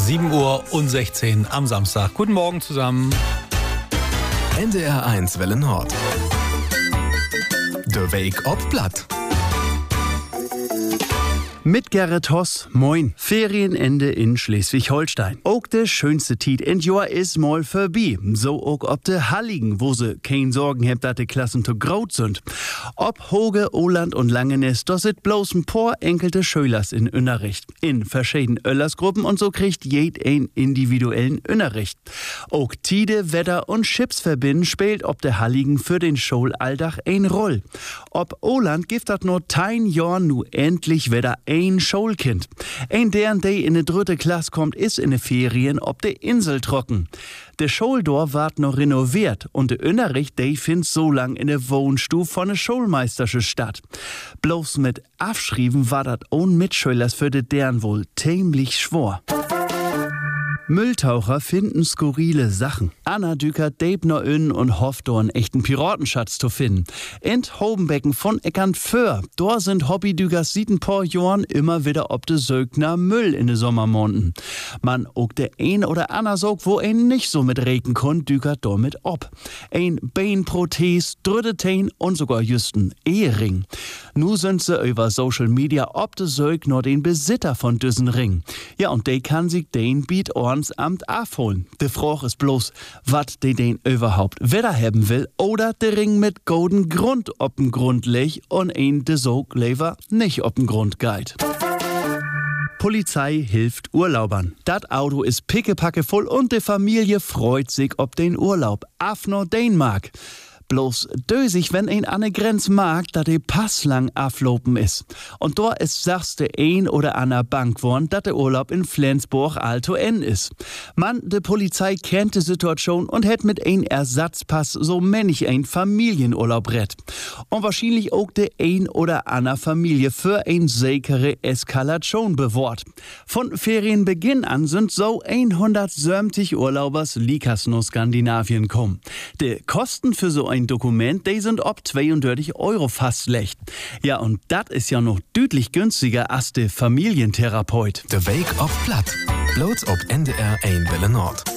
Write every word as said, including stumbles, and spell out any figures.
sieben Uhr und sechzehn am Samstag. Guten Morgen zusammen. N D R eins Welle Nord. De Weg ob Blatt. Mit Gerrit Hoss, moin. Ferienende in Schleswig-Holstein. Auch de schönste Tiet in Jahr is mal vorbei. So auch ob de Halligen, wo se kein Sorgen hebt, dat de Klassen zu groß sind. Ob Hoge, Oland und Langenes, das sit bloß ein paar enkelte Schülers in Unterricht. In verschiedenen Öllersgruppen und so kriegt jed ein individuellen Unterricht. Auch Tide, Wetter und Schiffsverbinden spielt ob de Halligen für den Schulalltag ein Roll. Ob Oland gibt dat nur tein Jahr nu endlich wieder ein Schulkind. Ein deren der in de dritte Klasse kommt, ist in de Ferien ob de Insel trocken. De Schuldor ward noch renoviert und de Unterricht, der findet so lang in de Wohnstuf von de Schulmeistersche statt. Bloß mit Abschrieben war dat ohn Mitschülers für de deren wohl ziemlich schwor. Mülltaucher finden skurrile Sachen. Anna Dükert deib noch in und hofft, einen echten Piratenschatz zu finden. In Hobenbecken von Eckernföhr, dort sind Hobbydükers seit ein paar Jahren immer wieder ob de Sögner Müll in de Sommermonaten. Man auch de ein oder Anna sog, wo ein nicht so mit regen konnt, Dükert dort mit ob. Ein Beinprothese, dritte Teen und sogar justen Ehering. Nu sind se über Social Media ob de Sög nur den Besitzer von düsen Ring. Ja, und de kann sich den Beat Amt abholen. De Frage ist bloß, wat de den überhaupt wieder haben will oder de Ring mit golden Grund ob'n Grund leg und ein de Sog lever nicht ob'n Grund geit. Polizei hilft Urlaubern. Dat Auto ist pickepacke voll und de Familie freut sich ob den Urlaub. Afno Dänemark. Bloß dösig, wenn ein an ne Grenz mag, da de Pass lang aflopen is. Und dort ist sagst de ein oder aner Bank worn, dat de Urlaub in Flensburg Alto N is. Man, de Polizei kennt de Situation und hätt mit ein Ersatzpass so männlich ein Familienurlaub rett. Und wahrscheinlich auch de ein oder aner Familie für ein säkere Eskalation bewahrt. Von Ferienbeginn an sind so hundertsiebzig Urlaubers Likas no Skandinavien kommen. De Kosten für so ein Ein Dokument, die sind ob zweiunddreißig Euro fast schlecht. Ja, und das ist ja noch deutlich günstiger als der Familientherapeut. De Weg ob Blatt. Bloß ob N D R eins Welle Nord.